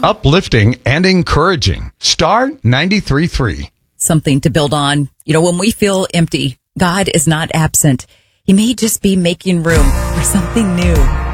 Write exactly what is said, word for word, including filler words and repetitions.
uplifting, and encouraging. Star ninety-three point three. Something to build on. You know, when we feel empty, God is not absent. He may just be making room for something new.